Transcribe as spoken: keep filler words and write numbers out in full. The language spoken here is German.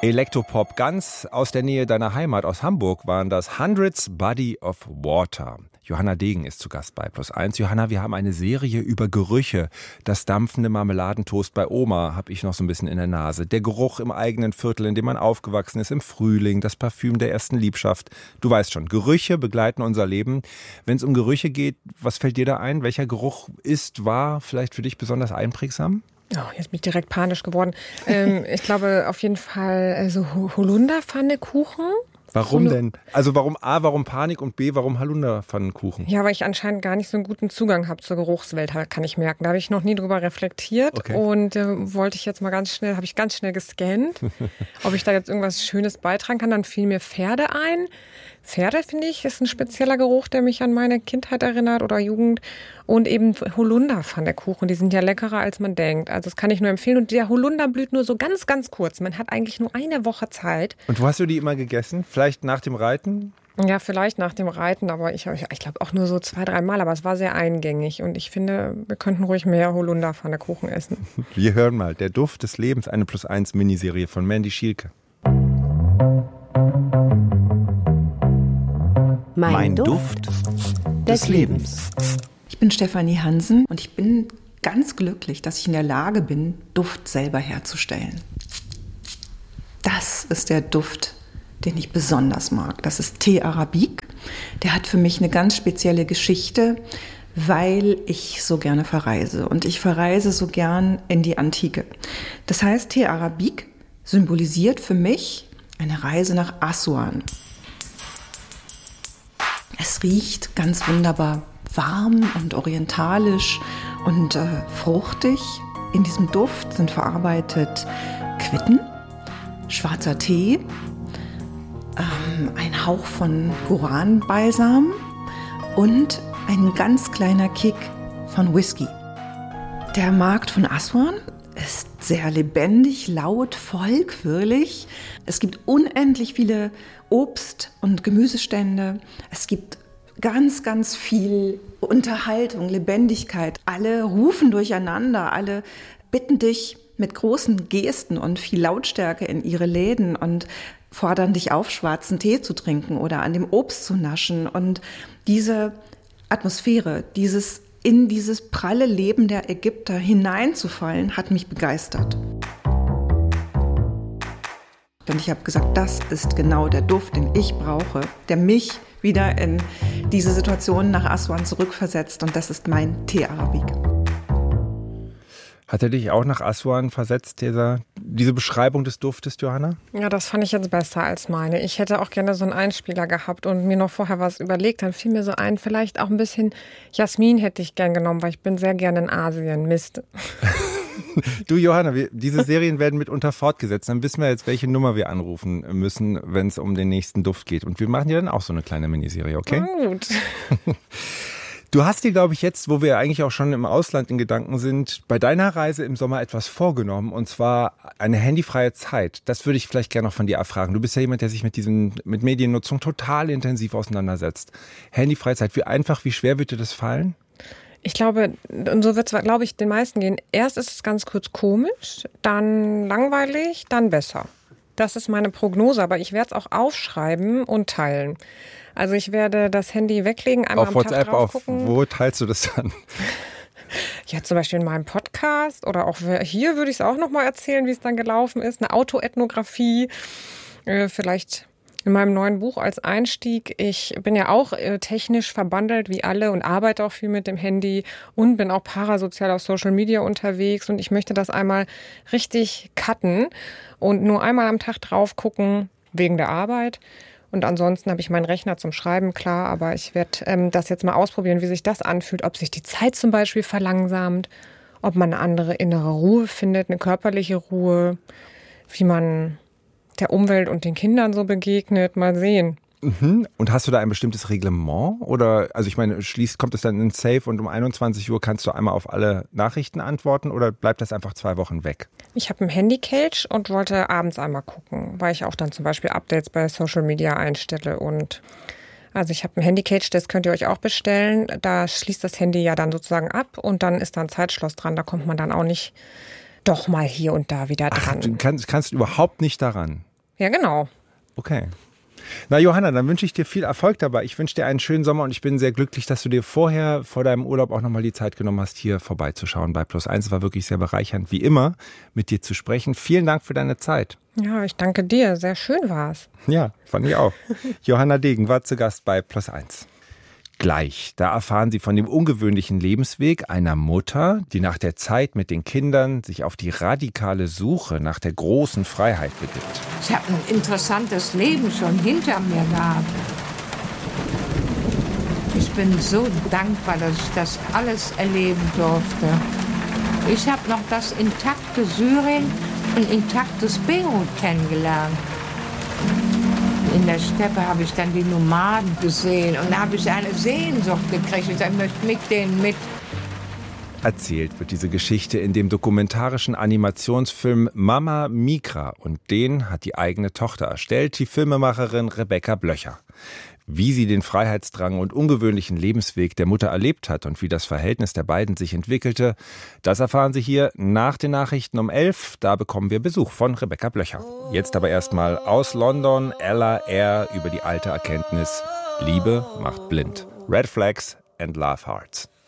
Elektropop, ganz aus der Nähe deiner Heimat, aus Hamburg, waren das Hundreds Body of Water. Johanna Degen ist zu Gast bei Plus eins. Johanna, wir haben eine Serie über Gerüche. Das dampfende Marmeladentoast bei Oma habe ich noch so ein bisschen in der Nase. Der Geruch im eigenen Viertel, in dem man aufgewachsen ist, im Frühling, das Parfüm der ersten Liebschaft. Du weißt schon, Gerüche begleiten unser Leben. Wenn es um Gerüche geht, was fällt dir da ein? Welcher Geruch ist, war vielleicht für dich besonders einprägsam? Oh, jetzt bin ich direkt panisch geworden. ähm, ich glaube auf jeden Fall äh, so Holunderpfannekuchen. Warum denn? Also warum A, warum Panik und B, warum Holunderpfannkuchen? Ja, weil ich anscheinend gar nicht so einen guten Zugang habe zur Geruchswelt, kann ich merken. Da habe ich noch nie drüber reflektiert Okay. und äh, wollte ich jetzt mal ganz schnell, habe ich ganz schnell gescannt, ob ich da jetzt irgendwas Schönes beitragen kann. Dann fiel mir Pferde ein. Pferde, finde ich, ist ein spezieller Geruch, der mich an meine Kindheit erinnert oder Jugend. Und eben Holunderpfannekuchen, die sind ja leckerer, als man denkt. Also das kann ich nur empfehlen. Und der Holunder blüht nur so ganz, ganz kurz. Man hat eigentlich nur eine Woche Zeit. Und wo hast du die immer gegessen? Vielleicht nach dem Reiten? Ja, vielleicht nach dem Reiten, aber ich, ich glaube auch nur so zwei, drei Mal. Aber es war sehr eingängig. Und ich finde, wir könnten ruhig mehr Holunderpfannekuchen essen. Wir hören mal, der Duft des Lebens, eine Plus eins Miniserie von Mandy Schielke. Mein, mein Duft des Lebens. Ich bin Stefanie Hansen und ich bin ganz glücklich, dass ich in der Lage bin, Duft selber herzustellen. Das ist der Duft, den ich besonders mag. Das ist Thé Arabique. Der hat für mich eine ganz spezielle Geschichte, weil ich so gerne verreise. Und ich verreise so gern in die Antike. Das heißt, Thé Arabique symbolisiert für mich eine Reise nach Assuan. Es riecht ganz wunderbar warm und orientalisch und äh, fruchtig. In diesem Duft sind verarbeitet Quitten, schwarzer Tee, ähm, ein Hauch von Koranbalsam und ein ganz kleiner Kick von Whisky. Der Markt von Assuan ist sehr lebendig, laut, voll, quirlig. Es gibt unendlich viele Obst- und Gemüsestände. Es gibt ganz, ganz viel Unterhaltung, Lebendigkeit. Alle rufen durcheinander, alle bitten dich mit großen Gesten und viel Lautstärke in ihre Läden und fordern dich auf, schwarzen Tee zu trinken oder an dem Obst zu naschen. Und diese Atmosphäre, dieses in dieses pralle Leben der Ägypter hineinzufallen, hat mich begeistert. Und ich habe gesagt, das ist genau der Duft, den ich brauche, der mich wieder in diese Situation nach Assuan zurückversetzt. Und das ist mein Thé Arabique. Hat er dich auch nach Assuan versetzt, dieser, diese Beschreibung des Duftes, Johanna? Ja, das fand ich jetzt besser als meine. Ich hätte auch gerne so einen Einspieler gehabt und mir noch vorher was überlegt. Dann fiel mir so ein, vielleicht auch ein bisschen Jasmin hätte ich gern genommen, weil ich bin sehr gerne in Asien. Mist. Du, Johanna, wir, diese Serien werden mitunter fortgesetzt. Dann wissen wir jetzt, welche Nummer wir anrufen müssen, wenn es um den nächsten Duft geht. Und wir machen ja dann auch so eine kleine Miniserie, okay? Gut. Du hast dir, glaube ich, jetzt, wo wir eigentlich auch schon im Ausland in Gedanken sind, bei deiner Reise im Sommer etwas vorgenommen, und zwar eine handyfreie Zeit. Das würde ich vielleicht gerne noch von dir erfragen. Du bist ja jemand, der sich mit diesem, mit Mediennutzung total intensiv auseinandersetzt. Handyfreie Zeit, wie einfach, wie schwer wird dir das fallen? Ich glaube, und so wird es, glaube ich, den meisten gehen. Erst ist es ganz kurz komisch, dann langweilig, dann besser. Das ist meine Prognose, aber ich werde es auch aufschreiben und teilen. Also ich werde das Handy weglegen, einmal auf am WhatsApp, Tag drauf gucken. Auf wo teilst du das dann? Ja, zum Beispiel in meinem Podcast oder auch hier würde ich es auch nochmal erzählen, wie es dann gelaufen ist. Eine Autoethnographie, äh, vielleicht in meinem neuen Buch als Einstieg. Ich bin ja auch äh, technisch verbandelt wie alle und arbeite auch viel mit dem Handy und bin auch parasozial auf Social Media unterwegs. Und ich möchte das einmal richtig cutten und nur einmal am Tag drauf gucken wegen der Arbeit. Und ansonsten habe ich meinen Rechner zum Schreiben, klar, aber ich werde ähm, das jetzt mal ausprobieren, wie sich das anfühlt, ob sich die Zeit zum Beispiel verlangsamt, ob man eine andere innere Ruhe findet, eine körperliche Ruhe, wie man der Umwelt und den Kindern so begegnet, mal sehen. Mhm. Und hast du da ein bestimmtes Reglement? Oder, also ich meine, schließt, kommt es dann in Safe und um einundzwanzig Uhr kannst du einmal auf alle Nachrichten antworten oder bleibt das einfach zwei Wochen weg? Ich habe ein Handycage und wollte abends einmal gucken, weil ich auch dann zum Beispiel Updates bei Social Media einstelle. Und also ich habe ein Handycage, das könnt ihr euch auch bestellen. Da schließt das Handy ja dann sozusagen ab und dann ist da ein Zeitschloss dran. Da kommt man dann auch nicht doch mal hier und da wieder dran. Ach, du kannst, kannst überhaupt nicht daran? Ja, genau. Okay. Na Johanna, dann wünsche ich dir viel Erfolg dabei. Ich wünsche dir einen schönen Sommer und ich bin sehr glücklich, dass du dir vorher, vor deinem Urlaub auch nochmal die Zeit genommen hast, hier vorbeizuschauen bei Plus eins. Es war wirklich sehr bereichernd, wie immer, mit dir zu sprechen. Vielen Dank für deine Zeit. Ja, ich danke dir. Sehr schön war's. Ja, fand ich auch. Johanna Degen war zu Gast bei Plus eins. Gleich, da erfahren Sie von dem ungewöhnlichen Lebensweg einer Mutter, die nach der Zeit mit den Kindern sich auf die radikale Suche nach der großen Freiheit begibt. Ich habe ein interessantes Leben schon hinter mir gehabt. Ich bin so dankbar, dass ich das alles erleben durfte. Ich habe noch das intakte Syrien und intaktes Beirut kennengelernt. In der Steppe habe ich dann die Nomaden gesehen und da habe ich eine Sehnsucht gekriegt. Ich sage, ich möchte mit denen mit. Erzählt wird diese Geschichte in dem dokumentarischen Animationsfilm Mama Migrar und den hat die eigene Tochter erstellt, die Filmemacherin Rebecca Blöcher. Wie sie den Freiheitsdrang und ungewöhnlichen Lebensweg der Mutter erlebt hat und wie das Verhältnis der beiden sich entwickelte, das erfahren Sie hier nach den Nachrichten um elf. Da bekommen wir Besuch von Rebecca Blöcher. Jetzt aber erstmal aus London Ella Eyre über die alte Erkenntnis: Liebe macht blind. Red Flags and Love Hearts.